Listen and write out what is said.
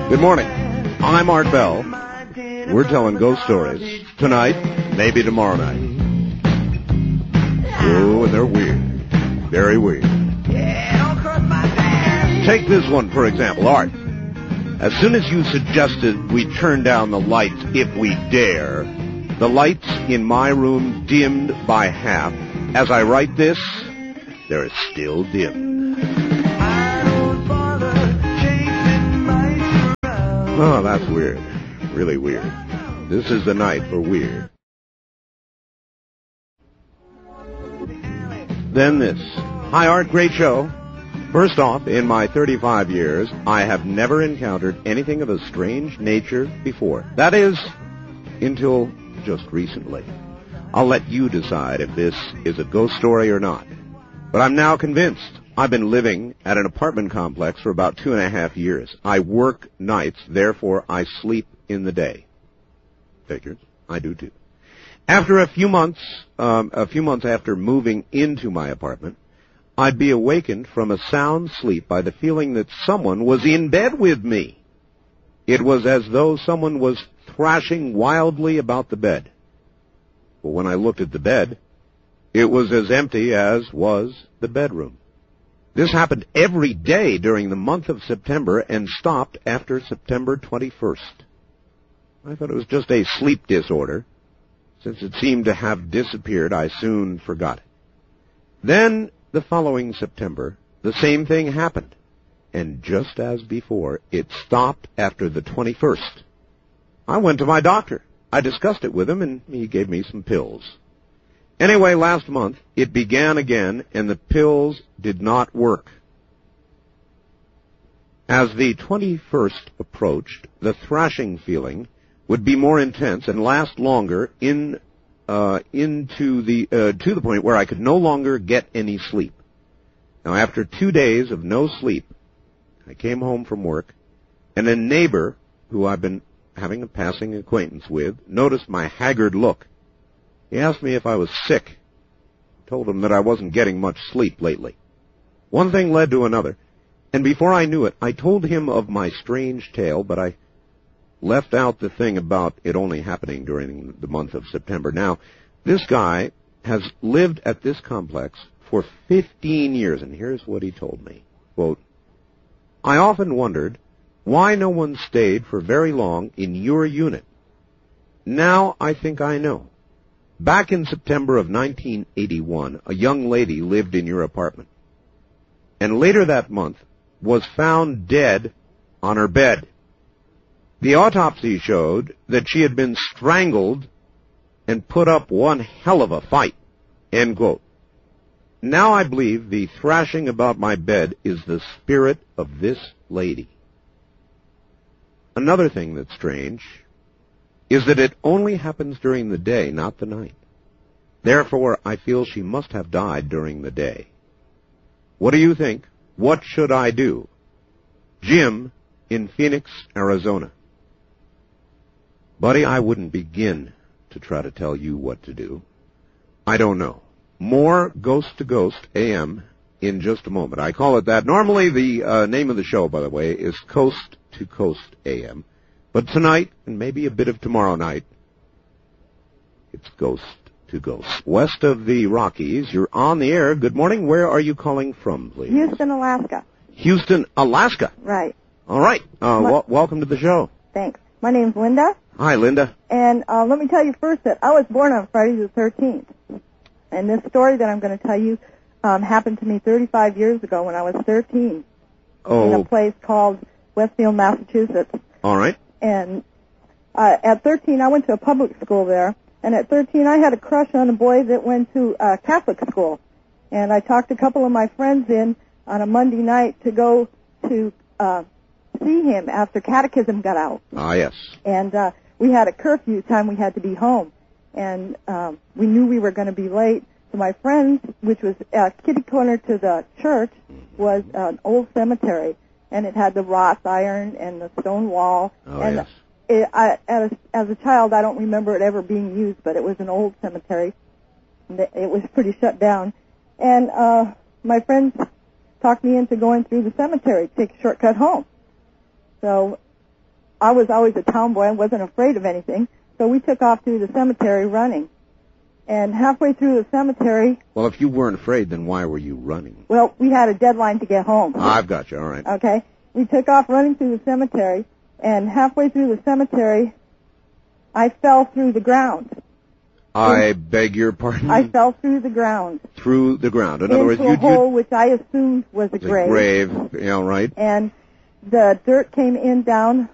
Good morning. I'm Art Bell. We're telling ghost stories tonight, maybe tomorrow night. Oh, and they're weird. Very weird. Take this one, for example, Art. As soon as you suggested we turn down the lights if we dare, the lights in my room dimmed by half. As I write this, they're still dim. Oh, that's weird. Really weird. This is the night for weird. Then this. Hi, Art. Great show. First off, in my 35 years, I have never encountered anything of a strange nature before. That is, until just recently. I'll let you decide if this is a ghost story or not. But I'm now convinced. I've been living at an apartment complex for about 2.5 years. I work nights, therefore I sleep in the day. Figures. I do too. After a few months after moving into my apartment, I'd be awakened from a sound sleep by the feeling that someone was in bed with me. It was as though someone was thrashing wildly about the bed. But when I looked at the bed, it was as empty as was the bedroom. This happened every day during the month of September and stopped after September 21st. I thought it was just a sleep disorder. Since it seemed to have disappeared, I soon forgot it. Then, the following September, the same thing happened. And just as before, it stopped after the 21st. I went to my doctor. I discussed it with him, and he gave me some pills. Anyway, last month, it began again, and the pills did not work. As the 21st approached, the thrashing feeling would be more intense and last longer to the point where I could no longer get any sleep. Now, after 2 days of no sleep, I came home from work, and a neighbor who I've been having a passing acquaintance with noticed my haggard look. He asked me if I was sick. I told him that I wasn't getting much sleep lately. One thing led to another, and before I knew it, I told him of my strange tale, but I left out the thing about it only happening during the month of September. Now, this guy has lived at this complex for 15 years, and here's what he told me. Quote, I often wondered why no one stayed for very long in your unit. Now I think I know. Back in September of 1981, a young lady lived in your apartment, and later that month was found dead on her bed. The autopsy showed that she had been strangled and put up one hell of a fight. End quote. Now I believe the thrashing about my bed is the spirit of this lady. Another thing that's strange is that it only happens during the day, not the night. Therefore, I feel she must have died during the day. What do you think? What should I do? Jim in Phoenix, Arizona. Buddy, I wouldn't begin to try to tell you what to do. I don't know. More Ghost to Ghost AM in just a moment. I call it that. Normally the name of the show, by the way, is Coast to Coast AM. But tonight, and maybe a bit of tomorrow night, it's Ghost to Ghost. West of the Rockies, you're on the air. Good morning. Where are you calling from, please? Houston, Alaska. Houston, Alaska. Right. All right. Welcome to the show. Thanks. My name's Linda. Hi, Linda. And let me tell you first that I was born on Friday the 13th. And this story that I'm going to tell you happened to me 35 years ago when I was 13 in a place called Westfield, Massachusetts. All right. And at 13, I went to a public school there. And at 13, I had a crush on a boy that went to Catholic school. And I talked a couple of my friends in on a Monday night to go to see him after catechism got out. Ah, yes. And we had a curfew time. We had to be home. And we knew we were going to be late. So my friends, which was kitty corner to the church, was an old cemetery. And it had the wrought iron and the stone wall. Oh, and yes. As a child, I don't remember it ever being used, but it was an old cemetery. It was pretty shut down. And my friends talked me into going through the cemetery to take a shortcut home. So I was always a tomboy and wasn't afraid of anything. So we took off through the cemetery running. And halfway through the cemetery... Well, if you weren't afraid, then why were you running? Well, we had a deadline to get home. I've got you, all right. Okay. We took off running through the cemetery, and halfway through the cemetery, I fell through the ground. I beg your pardon? I fell through the ground. Through the ground. In other words, into a hole which I assumed was a grave. Grave, yeah, right. And the dirt came in down